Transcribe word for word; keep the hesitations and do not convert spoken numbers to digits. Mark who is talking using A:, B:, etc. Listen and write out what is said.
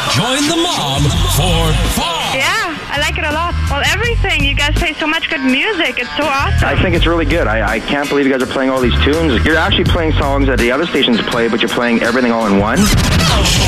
A: Join the mob for fun.
B: Yeah, I like it a lot. Well, everything. You guys play so much good music. It's so awesome.
C: I think it's really good. I, I can't believe you guys are playing all these tunes. You're actually playing songs that the other stations play, but you're playing everything all in one.